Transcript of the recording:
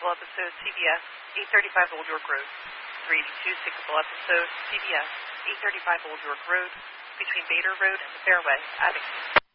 Skippable episode, CBS 835 Old York Road. 382 Skippable episode, CBS 835 Old York Road, between Bader Road and the Fairway, Abington.